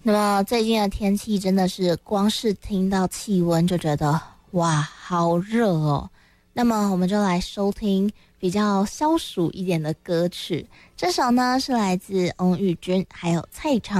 那么最近的天气真的是光是听到气温就觉得哇好热哦。那么我们就来收听比较消暑一点的歌曲，这首呢是来自翁玉君还有蔡长